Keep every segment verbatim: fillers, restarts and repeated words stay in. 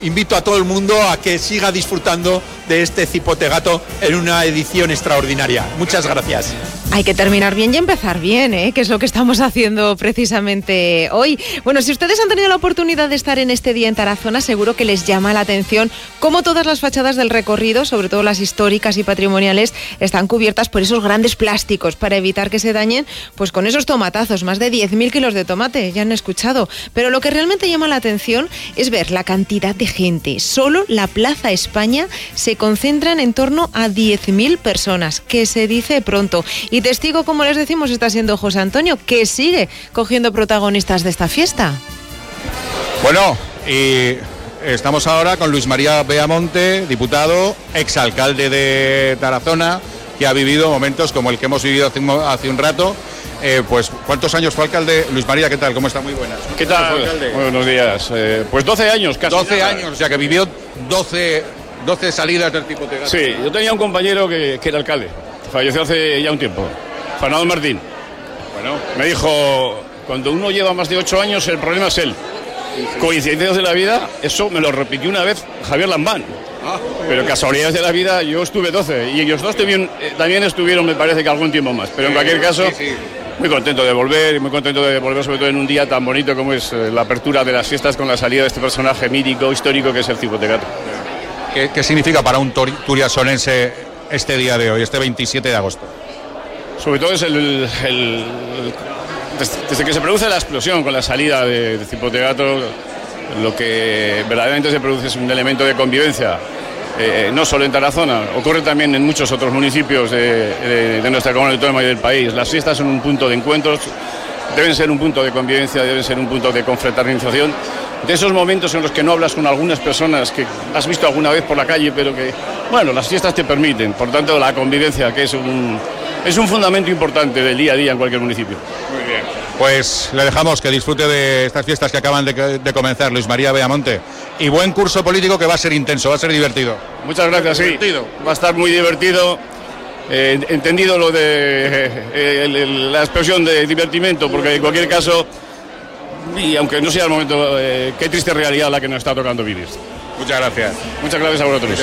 Invito a todo el mundo a que siga disfrutando de este Cipote Gato en una edición extraordinaria. Muchas gracias. Hay que terminar bien y empezar bien, ¿eh? Que es lo que estamos haciendo precisamente hoy. Bueno, si ustedes han tenido la oportunidad de estar en este día en Tarazona, seguro que les llama la atención cómo todas las fachadas del recorrido, sobre todo las históricas y patrimoniales, están cubiertas por esos grandes plásticos para evitar que se dañen, pues con esos tomatazos, más de diez mil kilos de tomate, ya han escuchado. Pero lo que realmente llama la atención es ver la cantidad de gente. Solo la Plaza España se concentran en torno a diez mil personas, que se dice pronto. Y testigo, como les decimos, está siendo José Antonio, que sigue cogiendo protagonistas de esta fiesta. Bueno, y estamos ahora con Luis María Beamonte, diputado, exalcalde de Tarazona, que ha vivido momentos como el que hemos vivido hace un, hace un rato. Eh, pues, ¿cuántos años fue alcalde? Luis María, ¿qué tal? ¿Cómo está? Muy buenas. ¿Qué tal? Buenos días. Eh, pues doce años, casi. doce nada. años, o sea que vivió doce, doce salidas del Cipote Gato. Sí, yo tenía un compañero que, que era alcalde. Falleció hace ya un tiempo. Fernando Martín. Bueno, me dijo, cuando uno lleva más de ocho años, el problema es él. Sí, sí. Coincidencias de la vida, eso me lo repitió una vez Javier Lambán. Ah, pero casualidades de la vida, yo estuve doce. Y ellos dos también, eh, también estuvieron, me parece que algún tiempo más. Pero sí, en cualquier caso, sí, sí. muy contento de volver, y muy contento de volver sobre todo en un día tan bonito como es eh, la apertura de las fiestas con la salida de este personaje mítico, histórico que es el Cipote Gato. ¿Qué, qué significa para un turiasonense este día de hoy, este veintisiete de agosto? Sobre todo es el, el, el desde, desde que se produce la explosión con la salida de, de Cipote Gato, lo que verdaderamente se produce es un elemento de convivencia, eh, no solo en Tarazona, ocurre también en muchos otros municipios de, de, de nuestra comunidad autónoma y del país. Las fiestas son un punto de encuentros, deben ser un punto de convivencia, deben ser un punto de confraternización, de esos momentos en los que no hablas con algunas personas que has visto alguna vez por la calle, pero que, bueno, las fiestas te permiten. Por tanto, la convivencia, que es un, es un fundamento importante del día a día en cualquier municipio. Muy bien. Pues le dejamos que disfrute de estas fiestas que acaban de, de comenzar, Luis María Beamonte. Y buen curso político que va a ser intenso, va a ser divertido. Muchas gracias, sí. Divertido. Va a estar muy divertido. Eh, entendido lo de eh, el, el, la expresión de divertimento, porque en cualquier caso, y aunque no sea el momento, eh, qué triste realidad la que nos está tocando vivir. Muchas gracias. Muchas gracias a vosotros.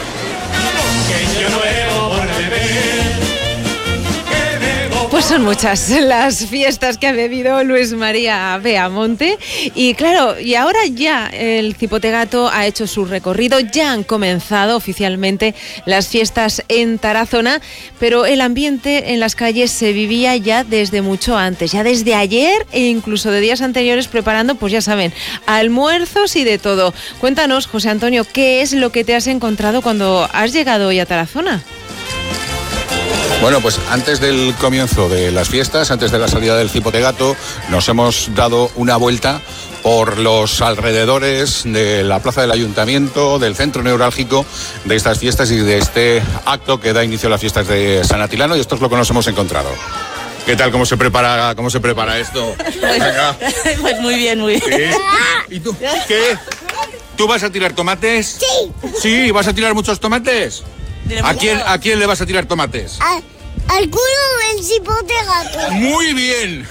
Pues son muchas las fiestas que ha bebido Luis María Beamonte y claro, y ahora ya el Cipote Gato ha hecho su recorrido, ya han comenzado oficialmente las fiestas en Tarazona, pero el ambiente en las calles se vivía ya desde mucho antes, ya desde ayer e incluso de días anteriores preparando, pues ya saben, almuerzos y de todo. Cuéntanos, José Antonio, ¿qué es lo que te has encontrado cuando has llegado hoy a Tarazona? Bueno, pues antes del comienzo de las fiestas, antes de la salida del Cipote Gato, nos hemos dado una vuelta por los alrededores de la plaza del Ayuntamiento, del centro neurálgico de estas fiestas y de este acto que da inicio a las fiestas de San Atilano, y esto es lo que nos hemos encontrado. ¿Qué tal? ¿Cómo se prepara, cómo se prepara esto? Venga. Pues muy bien, muy bien. ¿Sí? ¿Y tú? ¿Qué? ¿Tú vas a tirar tomates? Sí. ¿Sí? ¿Vas a tirar muchos tomates? ¿A quién, ¿A quién le vas a tirar tomates? A, al culo del Cipote Gato. Muy bien.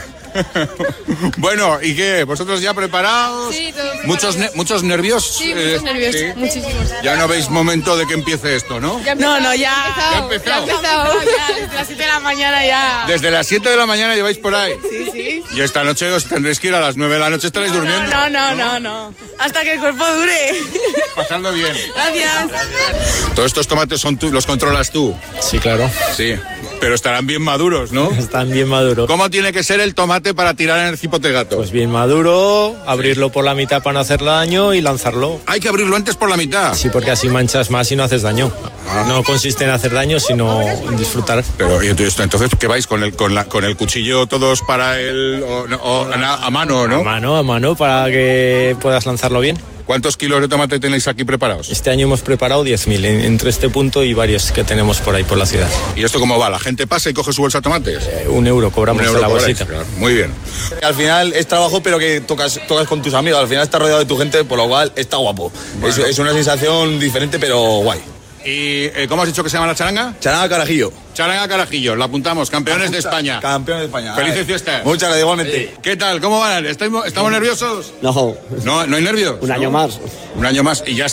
Bueno, ¿y qué? ¿Vosotros ya preparados? Sí, todo preparado. ¿Muchos, ne- muchos nervios? Sí, muchos eh, nervios, sí. Muchísimos. Ya no veis momento de que empiece esto, ¿no? Ya no, no, ya. Ya ha empezado. Ya ha empezado. Ya, desde las siete de la mañana ya. Desde las siete de la mañana lleváis por ahí. Sí, sí. Y esta noche os tendréis que ir a las nueve de la noche, estaréis no, durmiendo. No, no, no, no, no. Hasta que el cuerpo dure. Pasando bien. Gracias. Todos estos tomates son tú, los controlas tú. Sí, claro. Sí, pero estarán bien maduros, ¿no? Están bien maduros. ¿Cómo tiene que ser el tomate para tirar en el Cipote Gato? Pues bien maduro, abrirlo por la mitad para no hacer daño y lanzarlo. Hay que abrirlo antes por la mitad. Sí, porque así manchas más y no haces daño. Ah. No consiste en hacer daño, sino en disfrutar. Pero ¿y entonces qué vais con el con la con el cuchillo todos para el o, o, a, a mano, ¿no? A mano, a mano para que puedas lanzarlo bien. ¿Cuántos kilos de tomate tenéis aquí preparados? Este año hemos preparado diez mil entre este punto y varios que tenemos por ahí por la ciudad. ¿Y esto cómo va? ¿La gente pasa y coge su bolsa de tomates? Eh, un euro cobramos un euro la bolsita. Claro. Muy bien. Al final es trabajo, pero que tocas, tocas con tus amigos. Al final estás rodeado de tu gente, por lo cual está guapo. Bueno. Es, es una sensación diferente, pero guay. ¿Y eh, cómo has dicho que se llama la charanga? Charanga Carajillo. Charanga Carajillo, la apuntamos, campeones Apunta, de España. Campeones de España. Felices fiestas. Muchas gracias, igualmente. Sí. ¿Qué tal? ¿Cómo van? ¿Estamos, ¿Estamos nerviosos? No. ¿No, no hay nervios? Un año más. Un año más. ¿Y ya,